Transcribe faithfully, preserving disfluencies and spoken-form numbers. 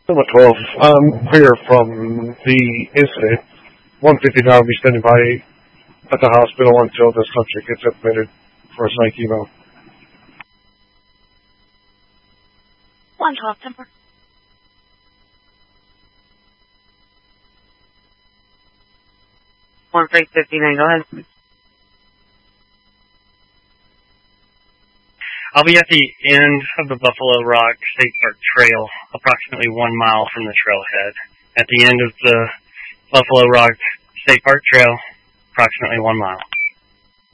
Number twelve. I'm here from the incident. one fifty-nine will be standing by at the hospital until the subject gets admitted for a psych eval. one twelve, Temper. one three fifty-nine, go ahead. I'll be at the end of the Buffalo Rock State Park Trail, approximately one mile from the trailhead. At the end of the Buffalo Rock State Park Trail, approximately one mile.